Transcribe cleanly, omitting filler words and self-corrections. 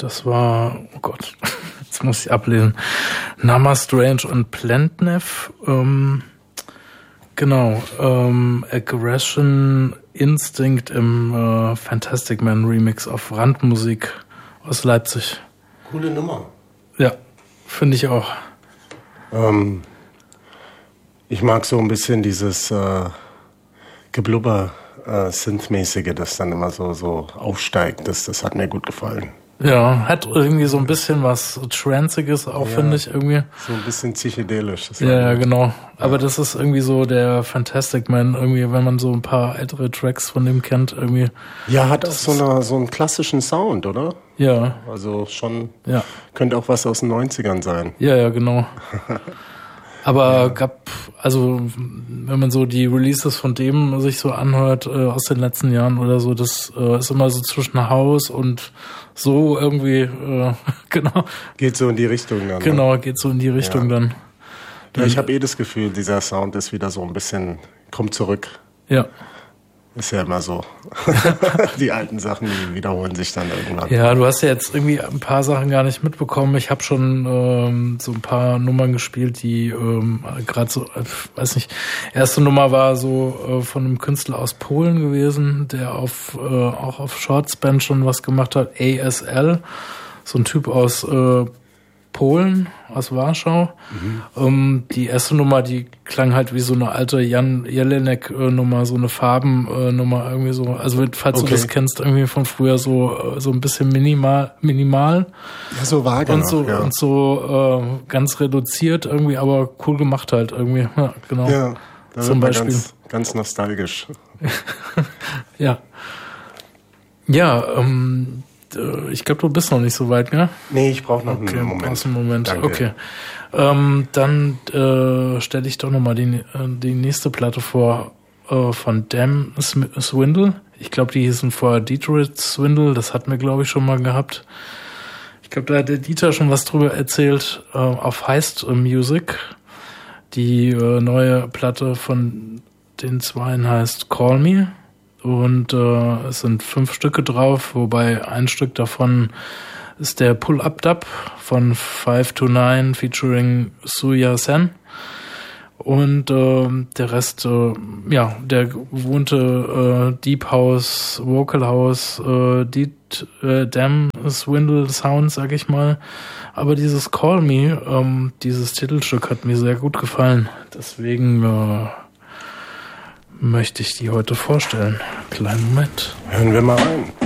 Das war, oh Gott, jetzt muss ich ablesen. Nama Strange und Plentnev. Genau. Aggression Instinct im Fantastic Man Remix auf Randmusik aus Leipzig. Coole Nummer. Ja, finde ich auch. Ich mag so ein bisschen dieses Geblubber Synth-mäßige, das dann immer so aufsteigt. Das hat mir gut gefallen. Ja, hat irgendwie so ein bisschen was Tranziges auch, finde ich, irgendwie. So ein bisschen psychedelisch. Ja, genau. Aber das ist irgendwie so der Fantastic Man, irgendwie, wenn man so ein paar ältere Tracks von dem kennt, irgendwie. Ja, hat auch so einen klassischen Sound, oder? Ja. Also schon, ja. Könnte auch was aus den 90ern sein. Ja, genau. Aber also wenn man so die Releases von dem sich so anhört aus den letzten Jahren oder so, das ist immer so zwischen Haus und so irgendwie, genau. Geht so in die Richtung dann. Genau, geht so in die Richtung dann. Ja, ich habe das Gefühl, dieser Sound ist wieder so ein bisschen, kommt zurück. Ja. Ist ja immer so. Die alten Sachen, die wiederholen sich dann irgendwann. Ja, du hast ja jetzt irgendwie ein paar Sachen gar nicht mitbekommen. Ich habe schon so ein paar Nummern gespielt, die gerade so, weiß nicht, erste Nummer war so von einem Künstler aus Polen gewesen, der auch auf Shortspan schon was gemacht hat. ASL, so ein Typ aus Polen, aus Warschau. Die erste Nummer, die klang halt wie so eine alte Jan Jelinek-Nummer, so eine Farben-Nummer irgendwie so. Also falls du das kennst, irgendwie von früher so ein bisschen minimal. Ja, so vage und so, und so ganz reduziert irgendwie, aber cool gemacht halt irgendwie. Ja, genau. Ja, das zum Beispiel. Ganz nostalgisch. Ja. Ja, ich glaube, du bist noch nicht so weit, gell? Nee, ich brauche noch einen Moment. Brauchst einen Moment. Danke. Okay. Dann stelle ich doch nochmal die nächste Platte vor von Damn Swindle. Ich glaube, die hießen vorher Detroit Swindle. Das hatten wir, glaube ich, schon mal gehabt. Ich glaube, da hat der Dieter schon was drüber erzählt auf Heist Music. Die neue Platte von den Zweien heißt Call Me. Und es sind 5 Stücke drauf, wobei ein Stück davon ist der Pull-Up-Dub von 5 to 9 featuring Suya Sen. Und der Rest, der gewohnte Deep House, Vocal House, Damn Swindle Sound, sag ich mal. Aber dieses Call Me, dieses Titelstück hat mir sehr gut gefallen. Deswegen möchte ich die heute vorstellen. Kleinen Moment. Hören wir mal rein.